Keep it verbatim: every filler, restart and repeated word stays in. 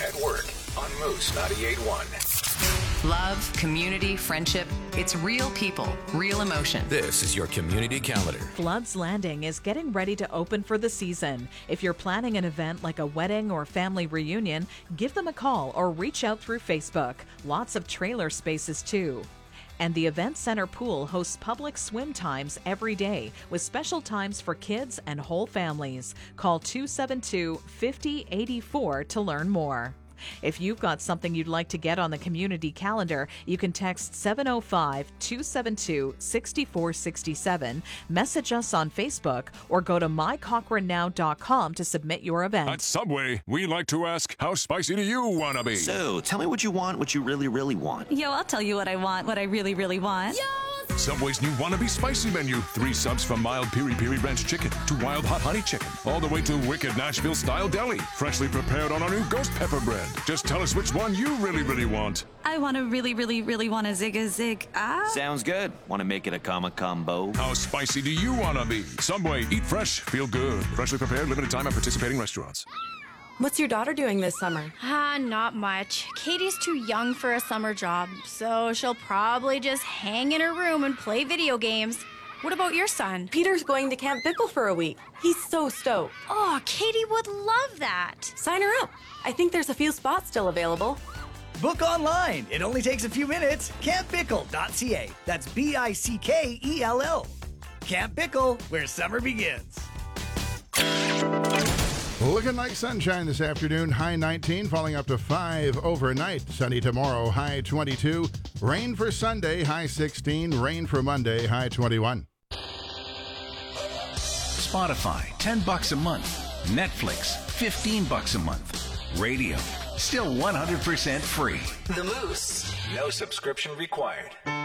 at work on Moose ninety-eight point one. Love, community, friendship. It's real people, real emotion. This is your community calendar. Flood's Landing is getting ready to open for the season. If you're planning an event like a wedding or family reunion, give them a call or reach out through Facebook. Lots of trailer spaces too. And the Event Center Pool hosts public swim times every day with special times for kids and whole families. Call two seven two, five zero eight four to learn more. If you've got something you'd like to get on the community calendar, you can text seven oh five, two seven two, six four six seven, message us on Facebook, or go to my cochrane now dot com to submit your event. At Subway, we like to ask, how spicy do you want to be? So, tell me what you want, what you really, really want. Yo, I'll tell you what I want, what I really, really want. Yo! Subway's new Wannabe Spicy menu. Three subs from mild piri piri ranch chicken to wild hot honey chicken, all the way to wicked Nashville style deli, freshly prepared on our new ghost pepper bread. Just tell us which one you really, really want. I want to really, really, really want a zig a zig. Ah. Sounds good. Want to make it a comma combo? How spicy do you want to be? Subway, eat fresh, feel good. Freshly prepared, limited time at participating restaurants. What's your daughter doing this summer? Ah, not much. Katie's too young for a summer job, so she'll probably just hang in her room and play video games. What about your son? Peter's going to Camp Bickle for a week. He's so stoked. Oh, Katie would love that. Sign her up. I think there's a few spots still available. Book online. It only takes a few minutes. camp bickle dot c a. That's B I C K E L L. Camp Bickle, where summer begins. Looking like sunshine this afternoon, high nineteen, falling up to five overnight. Sunny tomorrow, high twenty-two. Rain for Sunday, high sixteen. Rain for Monday, high twenty-one. Spotify, ten bucks a month. Netflix, fifteen bucks a month. Radio, still one hundred percent free. The Moose. No subscription required.